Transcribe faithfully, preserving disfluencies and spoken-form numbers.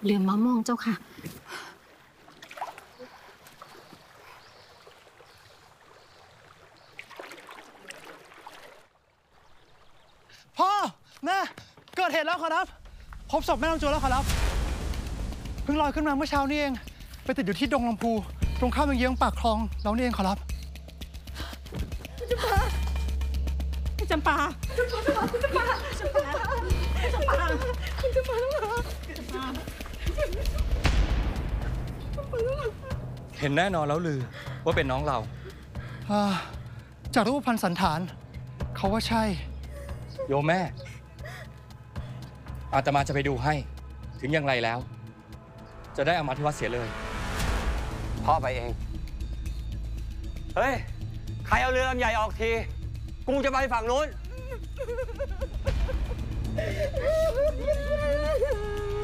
ลืมมะม่วงเจ้าค่ะพ่อแม่เกิดเหตุแล้วขอรับพบศพแม่ลำจวนแล้วขอรับเพิ่งลอยขึ้นมาเมื่อเช้านี้เองไปติดอยู่ที่ดงลำพูตรงข้ามเยื้องปากคลองเรานี่เองขอรับจำปาจำปาจำปาจำปาจำปาจำปาจำปาจำปาเห็นแน่นอนแล้วลือว่าเป็นน้องเราจากรูปพรรณสันฐานเขาว่าใช่โยมแม่อาตมาจะไปดูให้ถึงอย่างไรแล้ว จะได้เอามาที่วัดเสียเลยพ่อไปเองเฮ้ยใครเอาเรือลำใหญ่ออกทีกูจะไปฝั่งนู้น